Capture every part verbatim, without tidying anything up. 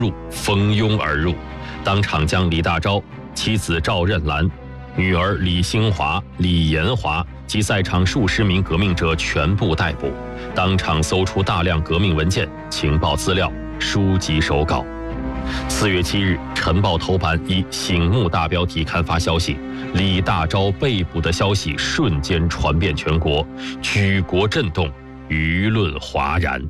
入，蜂拥而入，当场将李大钊、妻子赵任兰、女儿李兴华、李延华及在场数十名革命者全部逮捕，当场搜出大量革命文件、情报资料、书籍手稿。四月七日，《晨报》头版以“醒目”大标题刊发消息，李大钊被捕的消息瞬间传遍全国，举国震动，舆论哗然。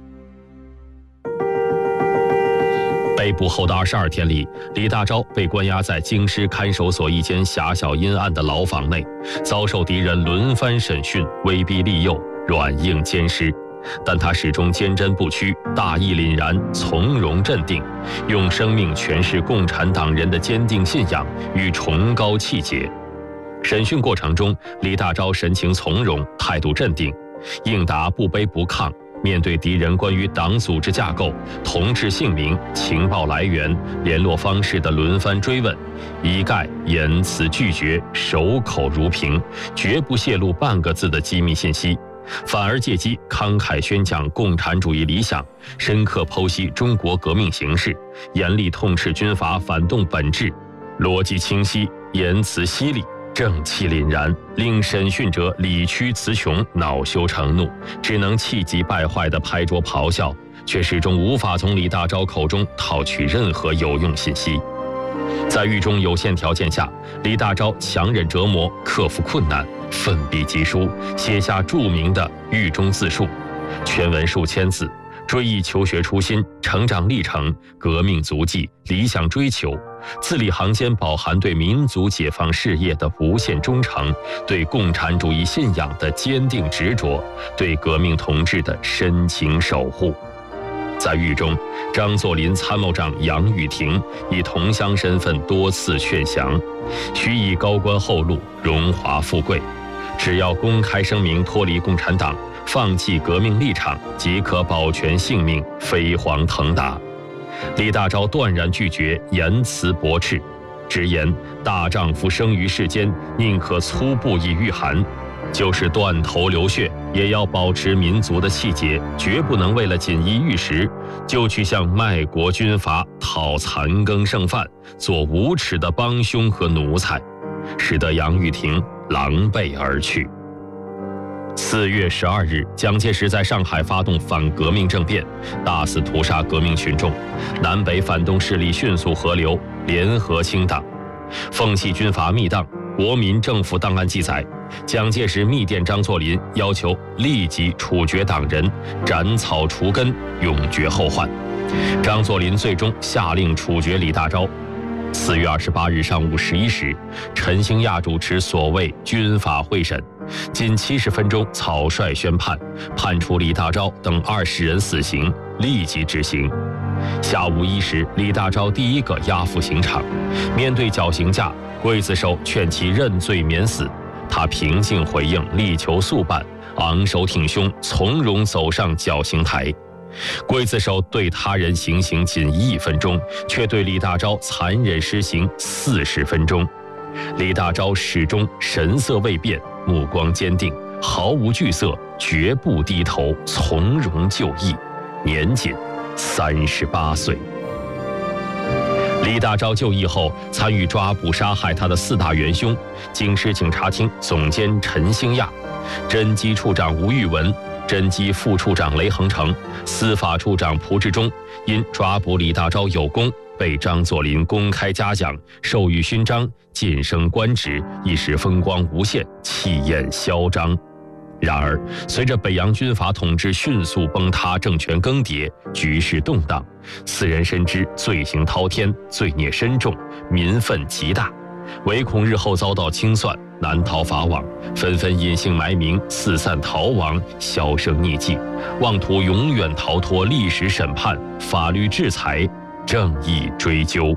被捕后的二十二天里，李大钊被关押在京师看守所一间狭小阴暗的牢房内，遭受敌人轮番审讯、威逼利诱、软硬兼施。但他始终坚贞不屈，大义凛然，从容镇定，用生命诠释共产党人的坚定信仰与崇高气节。审讯过程中，李大钊神情从容，态度镇定，应答不卑不亢。面对敌人关于党组织架构、同志姓名、情报来源、联络方式的轮番追问，一概言辞拒绝，守口如瓶，绝不泄露半个字的机密信息。反而借机慷慨宣讲共产主义理想，深刻剖析中国革命形势，严厉痛斥军阀反动本质，逻辑清晰，言辞犀利，正气凛然，令审讯者理屈词穷，恼羞成怒，只能气急败坏地拍桌咆哮，却始终无法从李大钊口中套取任何有用信息。在狱中有限条件下，李大钊强忍折磨，克服困难，奋笔疾书，写下著名的狱中自述，全文数千字，追忆求学初心、成长历程、革命足迹、理想追求，字里行间饱含对民族解放事业的无限忠诚，对共产主义信仰的坚定执着，对革命同志的深情守护。在狱中，张作霖参谋长杨宇霆以同乡身份多次劝降，许以高官厚禄、荣华富贵，只要公开声明脱离共产党，放弃革命立场，即可保全性命，飞黄腾达。李大钊断然拒绝，言辞驳斥，直言大丈夫生于世间，宁可粗布以御寒，就是断头流血，也要保持民族的气节，绝不能为了锦衣玉食，就去向卖国军阀讨残羹剩饭，做无耻的帮凶和奴才，使得杨宇霆狼狈而去。四月十二日，蒋介石在上海发动反革命政变，大肆屠杀革命群众，南北反动势力迅速合流，联合清党，奉系军阀密档。国民政府档案记载，蒋介石密电张作霖，要求立即处决党人，斩草除根，永绝后患。张作霖最终下令处决李大钊。四月二十八日上午十一时，陈兴亚主持所谓军法会审，仅七十分钟草率宣判，判处李大钊等二十人死刑，立即执行。下午一时，李大钊第一个押赴刑场，面对绞刑架，刽子手劝其认罪免死，他平静回应，力求速办，昂首挺胸，从容走上绞刑台。刽子手对他人行刑仅一分钟，却对李大钊残忍施行四十分钟。李大钊始终神色未变，目光坚定，毫无惧色，绝不低头，从容就义，年仅三十八岁。李大钊就义后，参与抓捕杀害他的四大元凶：京师警察厅总监陈兴亚、侦缉处长吴玉文、侦缉副处长雷恒成、司法处长蒲志忠，因抓捕李大钊有功，被张作霖公开嘉奖，授予勋章，晋升官职，一时风光无限，气焰嚣张。然而，随着北洋军阀统治迅速崩塌，政权更迭，局势动荡，四人深知罪行滔天，罪孽深重，民愤极大，唯恐日后遭到清算，难逃法网，纷纷隐姓埋名，四散逃亡，销声匿迹，妄图永远逃脱历史审判、法律制裁、正义追究。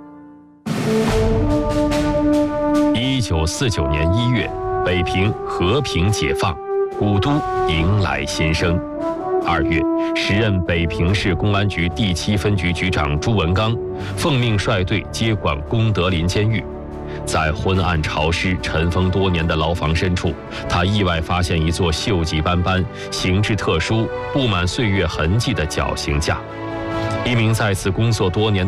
一九四九年一月，北平和平解放，古都迎来新生。二月，时任北平市公安局第七分局局长朱文刚奉命率队接管功德林监狱。在昏暗潮湿、尘封多年的牢房深处，他意外发现一座锈迹斑斑、形制特殊、布满岁月痕迹的绞刑架。 一名在此工作多年